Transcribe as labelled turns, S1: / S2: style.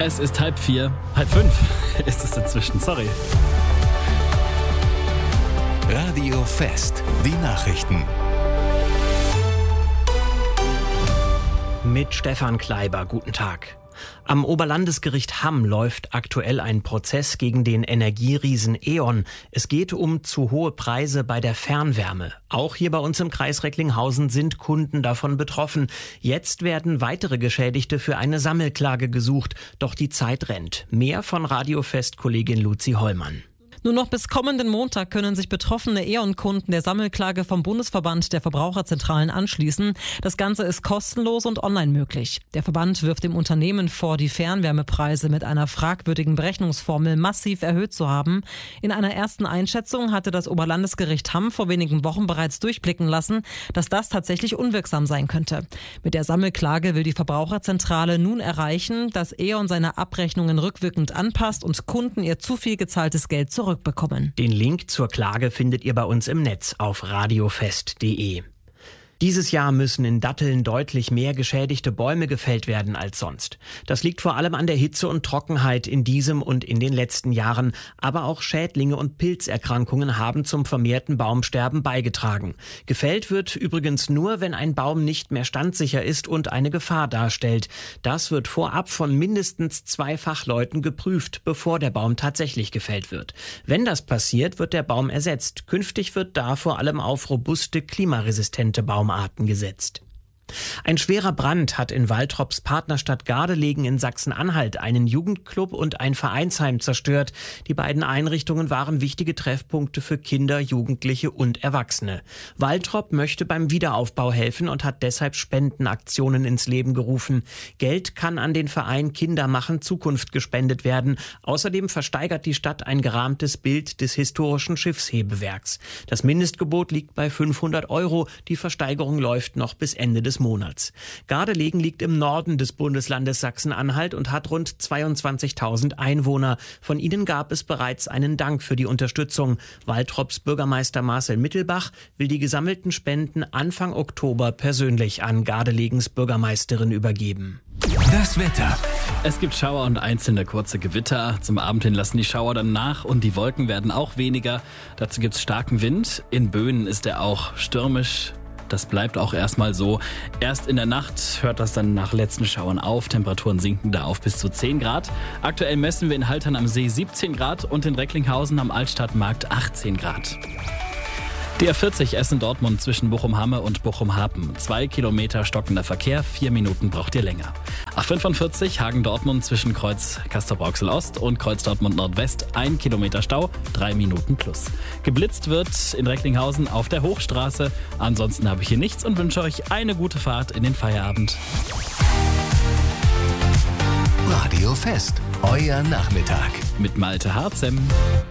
S1: Es ist 3:30, 4:30 ist es dazwischen, sorry.
S2: Radio Fest, die Nachrichten.
S3: Mit Stefan Kleiber, guten Tag. Am Oberlandesgericht Hamm läuft aktuell ein Prozess gegen den Energieriesen E.ON. Es geht um zu hohe Preise bei der Fernwärme. Auch hier bei uns im Kreis Recklinghausen sind Kunden davon betroffen. Jetzt werden weitere Geschädigte für eine Sammelklage gesucht. Doch die Zeit rennt. Mehr von Radio Fest-Kollegin Luzi Hollmann.
S4: Nur noch bis kommenden Montag können sich betroffene E.ON-Kunden der Sammelklage vom Bundesverband der Verbraucherzentralen anschließen. Das Ganze ist kostenlos und online möglich. Der Verband wirft dem Unternehmen vor, die Fernwärmepreise mit einer fragwürdigen Berechnungsformel massiv erhöht zu haben. In einer ersten Einschätzung hatte das Oberlandesgericht Hamm vor wenigen Wochen bereits durchblicken lassen, dass das tatsächlich unwirksam sein könnte. Mit der Sammelklage will die Verbraucherzentrale nun erreichen, dass E.ON seine Abrechnungen rückwirkend anpasst und Kunden ihr zu viel gezahltes Geld zurückbekommen.
S3: Den Link zur Klage findet ihr bei uns im Netz auf radiofest.de. Dieses Jahr müssen in Datteln deutlich mehr geschädigte Bäume gefällt werden als sonst. Das liegt vor allem an der Hitze und Trockenheit in diesem und in den letzten Jahren. Aber auch Schädlinge und Pilzerkrankungen haben zum vermehrten Baumsterben beigetragen. Gefällt wird übrigens nur, wenn ein Baum nicht mehr standsicher ist und eine Gefahr darstellt. Das wird vorab von mindestens 2 Fachleuten geprüft, bevor der Baum tatsächlich gefällt wird. Wenn das passiert, wird der Baum ersetzt. Künftig wird da vor allem auf robuste, klimaresistente Baumarten gesetzt. Ein schwerer Brand hat in Waltrops Partnerstadt Gardelegen in Sachsen-Anhalt einen Jugendclub und ein Vereinsheim zerstört. Die beiden Einrichtungen waren wichtige Treffpunkte für Kinder, Jugendliche und Erwachsene. Waltrop möchte beim Wiederaufbau helfen und hat deshalb Spendenaktionen ins Leben gerufen. Geld kann an den Verein Kinder machen Zukunft gespendet werden. Außerdem versteigert die Stadt ein gerahmtes Bild des historischen Schiffshebewerks. Das Mindestgebot liegt bei 500 €. Die Versteigerung läuft noch bis Ende des Monats. Gardelegen liegt im Norden des Bundeslandes Sachsen-Anhalt und hat rund 22.000 Einwohner. Von ihnen gab es bereits einen Dank für die Unterstützung. Waltrops Bürgermeister Marcel Mittelbach will die gesammelten Spenden Anfang Oktober persönlich an Gardelegens Bürgermeisterin übergeben.
S2: Das Wetter.
S1: Es gibt Schauer und einzelne kurze Gewitter. Zum Abend hin lassen die Schauer dann nach und die Wolken werden auch weniger. Dazu gibt es starken Wind. In Böen ist er auch stürmisch. Das bleibt auch erstmal so. Erst in der Nacht hört das dann nach letzten Schauern auf. Temperaturen sinken da auf bis zu 10 Grad. Aktuell messen wir in Haltern am See 17 Grad und in Recklinghausen am Altstadtmarkt 18 Grad. Die A40 Essen-Dortmund zwischen Bochum-Hamme und Bochum-Hapen. 2 Kilometer stockender Verkehr, 4 Minuten braucht ihr länger. A45 Hagen-Dortmund zwischen Kreuz Castrop-Rauxel-Ost und Kreuz Dortmund-Nordwest. 1 Kilometer Stau, 3 Minuten plus. Geblitzt wird in Recklinghausen auf der Hochstraße. Ansonsten habe ich hier nichts und wünsche euch eine gute Fahrt in den Feierabend.
S2: Radio Fest, euer Nachmittag.
S1: Mit Malte Harzem.